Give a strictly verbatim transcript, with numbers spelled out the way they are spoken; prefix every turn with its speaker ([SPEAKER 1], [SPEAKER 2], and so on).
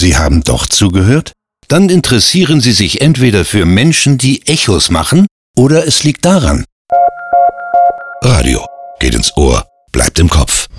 [SPEAKER 1] Sie haben doch zugehört? Dann interessieren Sie sich entweder für Menschen, die Echos machen, oder es liegt daran. Radio geht ins Ohr, bleibt im Kopf.